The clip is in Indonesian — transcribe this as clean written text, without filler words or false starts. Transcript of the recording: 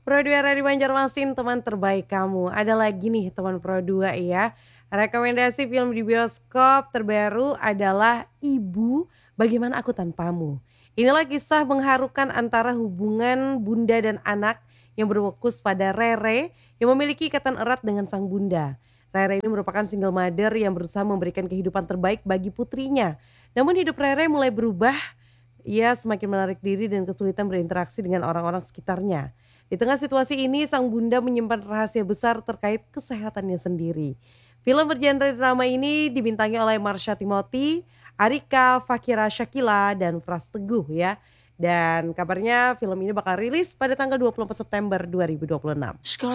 Pro 2 dari Banjarmasin, teman terbaik kamu. Ada lagi nih teman Pro 2 ya. Rekomendasi film di bioskop terbaru adalah Ibu, Bagaimana Aku Tanpamu. Inilah kisah mengharukan antara hubungan bunda dan anak yang berfokus pada Rere yang memiliki ikatan erat dengan sang bunda. Rere ini merupakan single mother yang berusaha memberikan kehidupan terbaik bagi putrinya. Namun hidup Rere mulai berubah. Ia semakin menarik diri dan kesulitan berinteraksi dengan orang-orang sekitarnya. Di tengah situasi ini, sang bunda menyimpan rahasia besar terkait kesehatannya sendiri. Film bergenre drama ini dibintangi oleh Marsha Timothy, Arika Fakira Shakila, dan Pras Teguh ya. Dan kabarnya film ini bakal rilis pada tanggal 24 September 2026.